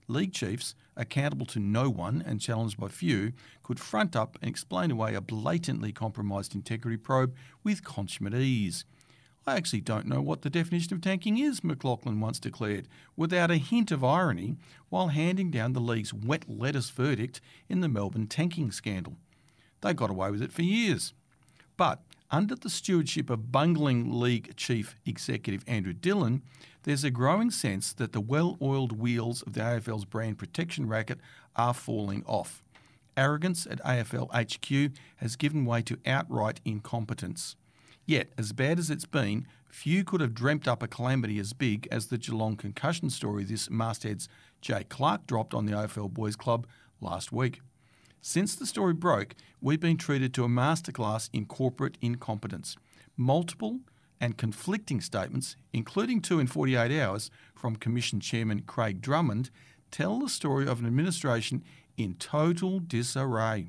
League chiefs, accountable to no one and challenged by few, could front up and explain away a blatantly compromised integrity probe with consummate ease. I actually don't know what the definition of tanking is, McLaughlin once declared, without a hint of irony, while handing down the league's wet lettuce verdict in the Melbourne tanking scandal. They got away with it for years. But under the stewardship of bungling league chief executive Andrew Dillon, there's a growing sense that the well-oiled wheels of the AFL's brand protection racket are falling off. Arrogance at AFL HQ has given way to outright incompetence. Yet, as bad as it's been, few could have dreamt up a calamity as big as the Geelong concussion story this masthead's Jake Clark dropped on the AFL Boys Club last week. Since the story broke, we've been treated to a masterclass in corporate incompetence. Multiple and conflicting statements, including 2 in 48 hours from Commission Chairman Craig Drummond, tell the story of an administration in total disarray.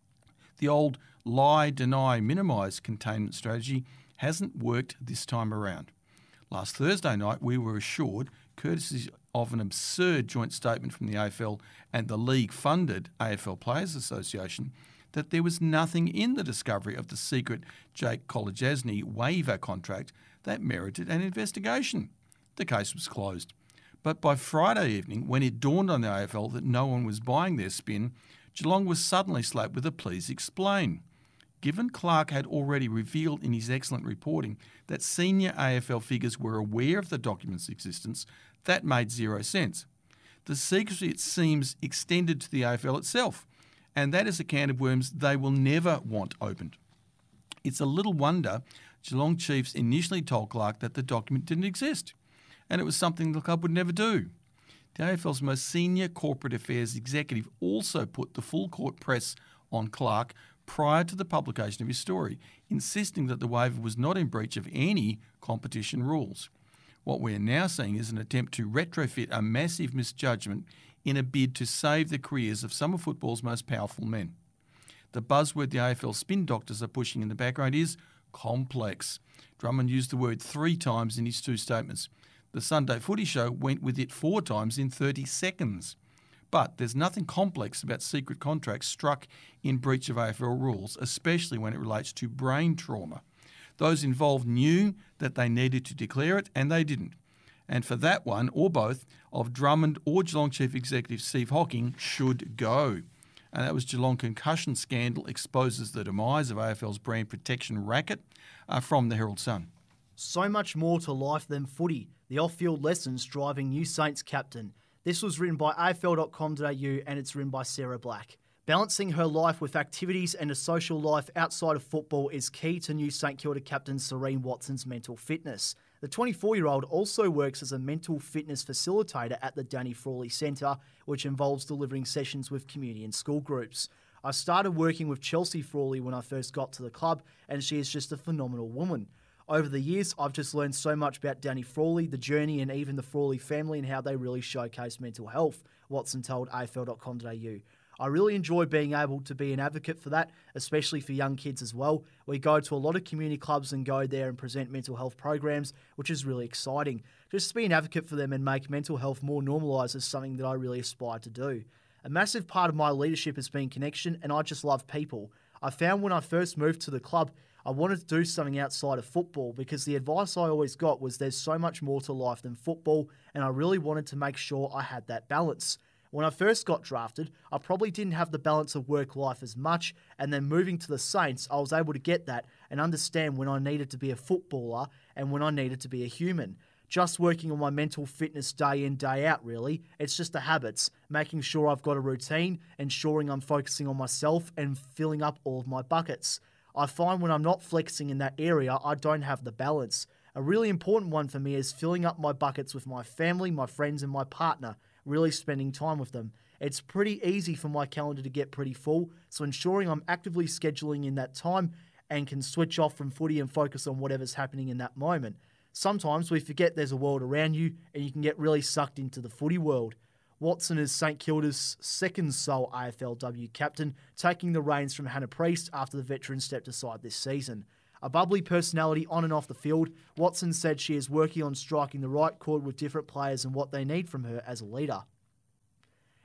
The old lie, deny, minimise containment strategy hasn't worked this time around. Last Thursday night, we were assured, courtesy of an absurd joint statement from the AFL and the league-funded AFL Players Association, that there was nothing in the discovery of the secret Jake Kolodjasny waiver contract that merited an investigation. The case was closed. But by Friday evening, when it dawned on the AFL that no one was buying their spin, Geelong was suddenly slapped with a please explain. Given Clark had already revealed in his excellent reporting that senior AFL figures were aware of the document's existence, that made zero sense. The secrecy, it seems, extended to the AFL itself, and that is a can of worms they will never want opened. It's a little wonder Geelong chiefs initially told Clark that the document didn't exist, and it was something the club would never do. The AFL's most senior corporate affairs executive also put the full court press on Clark prior to the publication of his story, insisting that the waiver was not in breach of any competition rules. What we're now seeing is an attempt to retrofit a massive misjudgment in a bid to save the careers of some of football's most powerful men. The buzzword the AFL spin doctors are pushing in the background is complex. Drummond used the word 3 times in his 2 statements. The Sunday Footy Show went with it 4 times in 30 seconds. But there's nothing complex about secret contracts struck in breach of AFL rules, especially when it relates to brain trauma. Those involved knew that they needed to declare it, and they didn't. And for that one, or both, of Drummond or Geelong Chief Executive Steve Hocking should go. And that was Geelong concussion scandal exposes the demise of AFL's brand protection racket from the Herald Sun. So much more to life than footy. The off-field lessons driving new Saints captain. This was written by afl.com.au and it's written by Sarah Black. Balancing her life with activities and a social life outside of football is key to new St Kilda captain Serene Watson's mental fitness. The 24-year-old also works as a mental fitness facilitator at the Danny Frawley Centre, which involves delivering sessions with community and school groups. I started working with Chelsea Frawley when I first got to the club, and she is just a phenomenal woman. Over the years, I've just learned so much about Danny Frawley, the journey, and even the Frawley family and how they really showcase mental health, Watson told afl.com.au. I really enjoy being able to be an advocate for that, especially for young kids as well. We go to a lot of community clubs and go there and present mental health programs, which is really exciting. Just to be an advocate for them and make mental health more normalised is something that I really aspire to do. A massive part of my leadership has been connection, and I just love people. I found when I first moved to the club, I wanted to do something outside of football because the advice I always got was there's so much more to life than football, and I really wanted to make sure I had that balance. When I first got drafted, I probably didn't have the balance of work-life as much, and then moving to the Saints, I was able to get that and understand when I needed to be a footballer and when I needed to be a human. Just working on my mental fitness day in, day out, really. It's just the habits, making sure I've got a routine, ensuring I'm focusing on myself and filling up all of my buckets. I find when I'm not flexing in that area, I don't have the balance. A really important one for me is filling up my buckets with my family, my friends, and my partner, really spending time with them. It's pretty easy for my calendar to get pretty full, so ensuring I'm actively scheduling in that time and can switch off from footy and focus on whatever's happening in that moment. Sometimes we forget there's a world around you and you can get really sucked into the footy world. Watson is St Kilda's second sole AFLW captain, taking the reins from Hannah Priest after the veteran stepped aside this season. A bubbly personality on and off the field, Watson said she is working on striking the right chord with different players and what they need from her as a leader.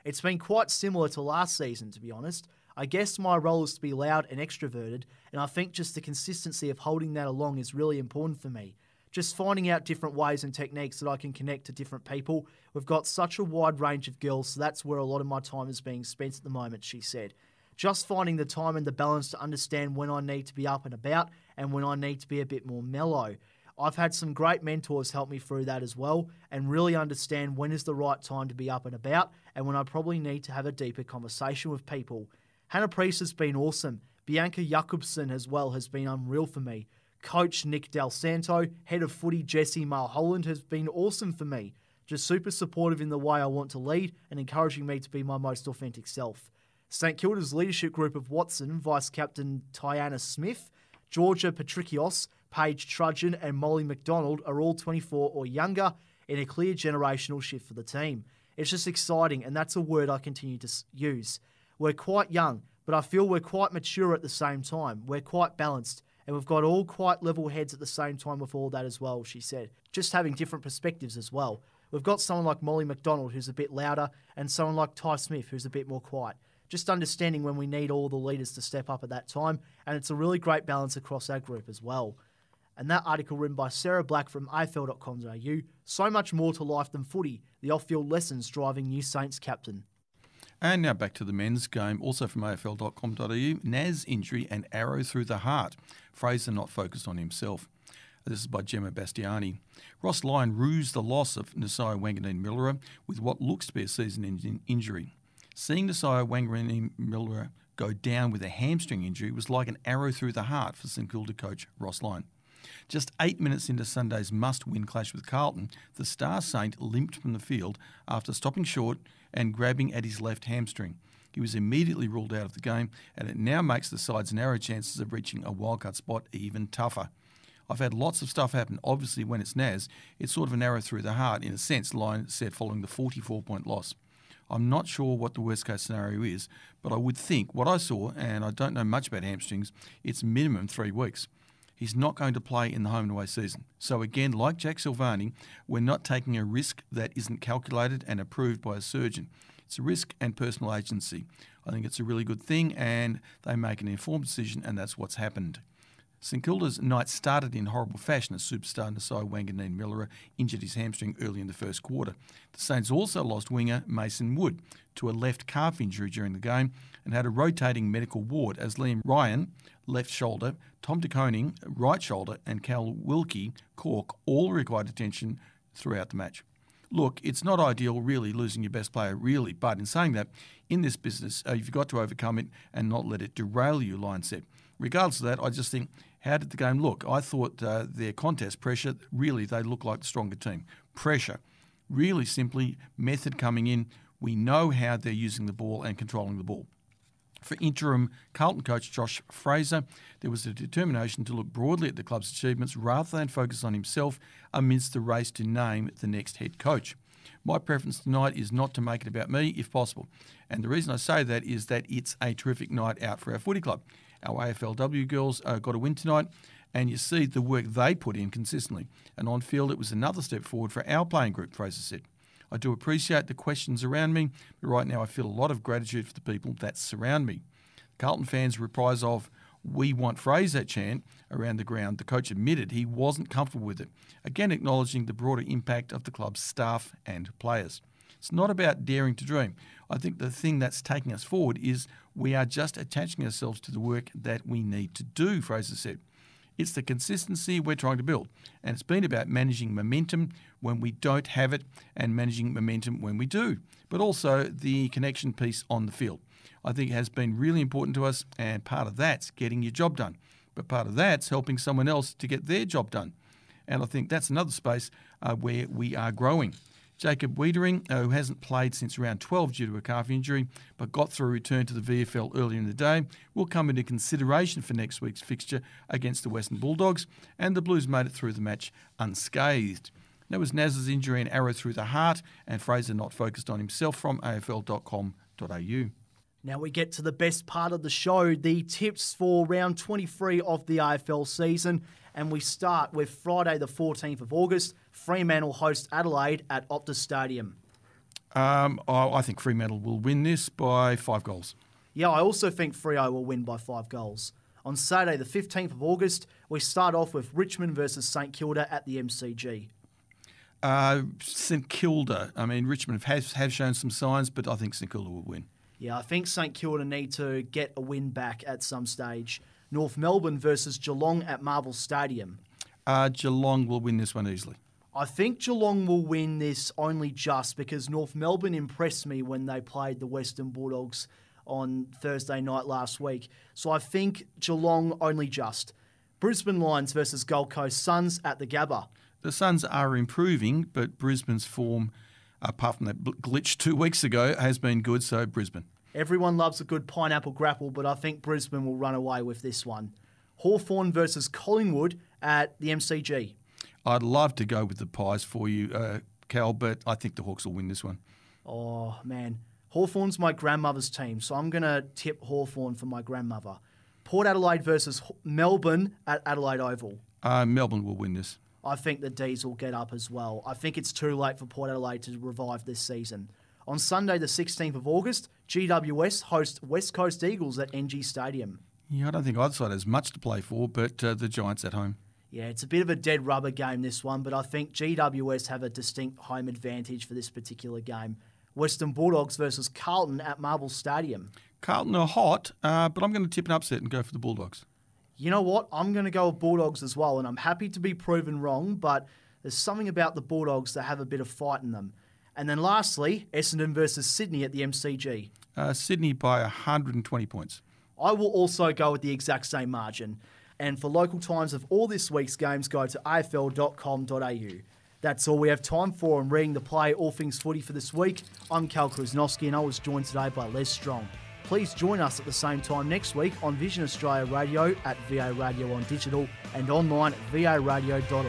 It's been quite similar to last season, to be honest. I guess my role is to be loud and extroverted, and I think just the consistency of holding that along is really important for me. Just finding out different ways and techniques that I can connect to different people. We've got such a wide range of girls, so that's where a lot of my time is being spent at the moment, she said. Just finding the time and the balance to understand when I need to be up and about and when I need to be a bit more mellow. I've had some great mentors help me through that as well and really understand when is the right time to be up and about and when I probably need to have a deeper conversation with people. Hannah Priest has been awesome. Bianca Jakobsen as well has been unreal for me. Coach Nick Del Santo, head of footy Jesse Mulholland has been awesome for me. Just super supportive in the way I want to lead and encouraging me to be my most authentic self. St Kilda's leadership group of Watson, Vice-Captain Tiana Smith, Georgia Patricios, Paige Trudgeon and Molly McDonald are all 24 or younger in a clear generational shift for the team. It's just exciting and that's a word I continue to use. We're quite young, but I feel we're quite mature at the same time. We're quite balanced and we've got all quite level heads at the same time with all that as well, she said. Just having different perspectives as well. We've got someone like Molly McDonald who's a bit louder and someone like Ty Smith who's a bit more quiet. Just understanding when we need all the leaders to step up at that time, and it's a really great balance across our group as well. And that article written by Sarah Black from afl.com.au, so much more to life than footy, the off-field lessons driving new Saints captain. And now back to the men's game, also from afl.com.au, Naz injury and arrow through the heart. Fraser not focused on himself. This is by Gemma Bastiani. Ross Lyon rues the loss of Nasiah Wanganeen-Millery with what looks to be a season-ending injury. Seeing Nasiah Wanganeen-Millery go down with a hamstring injury was like an arrow through the heart for St Kilda coach Ross Lyon. Just 8 minutes into Sunday's must-win clash with Carlton, the Star Saint limped from the field after stopping short and grabbing at his left hamstring. He was immediately ruled out of the game, and it now makes the side's narrow chances of reaching a wildcard spot even tougher. I've had lots of stuff happen. Obviously, when it's Naz, it's sort of an arrow through the heart, in a sense, Lyon said following the 44-point loss. I'm not sure what the worst-case scenario is, but I would think what I saw, and I don't know much about hamstrings, it's minimum 3 weeks. He's not going to play in the home and away season. So again, like Jack Silvani, we're not taking a risk that isn't calculated and approved by a surgeon. It's a risk and personal agency. I think it's a really good thing, and they make an informed decision, and that's what's happened. St Kilda's night started in horrible fashion as superstar Nasiah Wanganeen-Millery injured his hamstring early in the first quarter. The Saints also lost winger Mason Wood to a left calf injury during the game and had a rotating medical ward as Liam Ryan, left shoulder, Tom de Koning, right shoulder, and Cal Wilkie, cork, all required attention throughout the match. Look, it's not ideal really losing your best player really, but in saying that, in this business, you've got to overcome it and not let it derail you, Lyon said. Regardless of that, I just think, how did the game look? I thought their contest pressure, really, they look like the stronger team. Pressure, really simply, method coming in. We know how they're using the ball and controlling the ball. For interim Carlton coach Josh Fraser, there was a determination to look broadly at the club's achievements rather than focus on himself amidst the race to name the next head coach. My preference tonight is not to make it about me, if possible. And the reason I say that is that it's a terrific night out for our footy club. Our AFLW girls got a win tonight, and you see the work they put in consistently. And on field, it was another step forward for our playing group, Fraser said. I do appreciate the questions around me, but right now I feel a lot of gratitude for the people that surround me. Carlton fans' reprise of "We want Fraser" chant around the ground, the coach admitted he wasn't comfortable with it, again acknowledging the broader impact of the club's staff and players. It's not about daring to dream. I think the thing that's taking us forward is we are just attaching ourselves to the work that we need to do, Fraser said. It's the consistency we're trying to build, and it's been about managing momentum when we don't have it and managing momentum when we do, but also the connection piece on the field. I think it has been really important to us, and part of that's getting your job done, but part of that's helping someone else to get their job done. And I think that's another space where we are growing. Jacob Wiedering, who hasn't played since round 12 due to a calf injury, but got through a return to the VFL earlier in the day, will come into consideration for next week's fixture against the Western Bulldogs, and the Blues made it through the match unscathed. That was Naz's injury and arrow through the heart, and Fraser not focused on himself from afl.com.au. Now we get to the best part of the show, the tips for round 23 of the AFL season. And we start with Friday the 14th of August. Fremantle host Adelaide at Optus Stadium. I think Fremantle will win this by 5 goals. Yeah, I also think Freo will win by 5 goals. On Saturday, the 15th of August, we start off with Richmond versus St Kilda at the MCG. St Kilda. I mean, Richmond have shown some signs, but I think St Kilda will win. Yeah, I think St Kilda need to get a win back at some stage. North Melbourne versus Geelong at Marvel Stadium. Geelong will win this one easily. I think Geelong will win this only just because North Melbourne impressed me when they played the Western Bulldogs on Thursday night last week. So I think Geelong only just. Brisbane Lions versus Gold Coast Suns at the Gabba. The Suns are improving, but Brisbane's form, apart from that glitch 2 weeks ago, has been good, so Brisbane. Everyone loves a good pineapple grapple, but I think Brisbane will run away with this one. Hawthorn versus Collingwood at the MCG. I'd love to go with the Pies for you, Cal, but I think the Hawks will win this one. Oh, man. Hawthorn's my grandmother's team, so I'm going to tip Hawthorn for my grandmother. Port Adelaide versus Melbourne at Adelaide Oval. Melbourne will win this. I think the D's will get up as well. I think it's too late for Port Adelaide to revive this season. On Sunday, the 16th of August, GWS host West Coast Eagles at NG Stadium. Yeah, I don't think either side has much to play for, but the Giants at home. Yeah, it's a bit of a dead rubber game, this one, but I think GWS have a distinct home advantage for this particular game. Western Bulldogs versus Carlton at Marvel Stadium. Carlton are hot, but I'm going to tip an upset and go for the Bulldogs. You know what? I'm going to go with Bulldogs as well, and I'm happy to be proven wrong, but there's something about the Bulldogs that have a bit of fight in them. And then lastly, Essendon versus Sydney at the MCG. Sydney by 120 points. I will also go with the exact same margin. And for local times of all this week's games, go to afl.com.au. That's all we have time for on Reading the Play, all things footy for this week. I'm Cal Krasnowski, and I was joined today by Les Strong. Please join us at the same time next week on Vision Australia Radio, at VA Radio on digital, and online at varadio.org.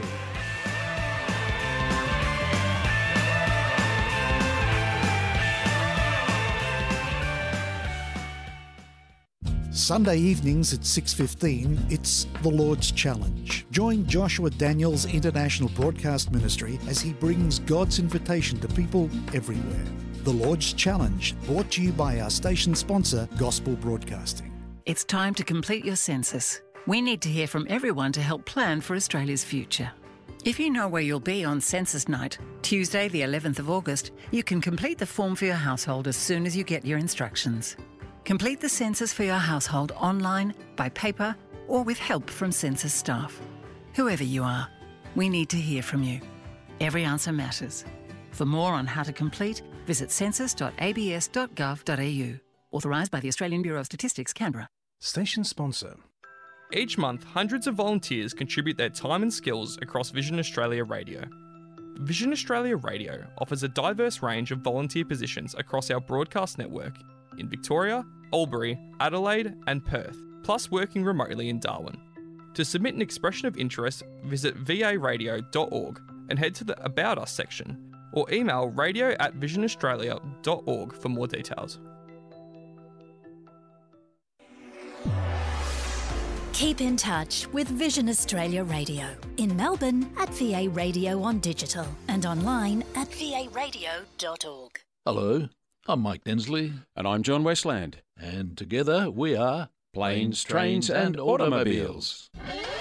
Sunday evenings at 6:15, it's the Lord's Challenge. Join Joshua Daniels International Broadcast Ministry as he brings God's invitation to people everywhere. The Lord's Challenge, brought to you by our station sponsor, Gospel Broadcasting. It's time to complete your census. We need to hear from everyone to help plan for Australia's future. If you know where you'll be on census night, Tuesday the 11th of August, you can complete the form for your household as soon as you get your instructions. Complete the census for your household online, by paper, or with help from census staff. Whoever you are, we need to hear from you. Every answer matters. For more on how to complete, visit census.abs.gov.au. Authorised by the Australian Bureau of Statistics, Canberra. Station sponsor. Each month, hundreds of volunteers contribute their time and skills across Vision Australia Radio. Vision Australia Radio offers a diverse range of volunteer positions across our broadcast network in Victoria, Albury, Adelaide and Perth, plus working remotely in Darwin. To submit an expression of interest, visit varadio.org and head to the About Us section, or email radio@visionaustralia.org for more details. Keep in touch with Vision Australia Radio in Melbourne at VA Radio on digital and online at varadio.org. Hello, I'm Mike Densley. And I'm John Westland. And together we are Planes, Trains and Automobiles.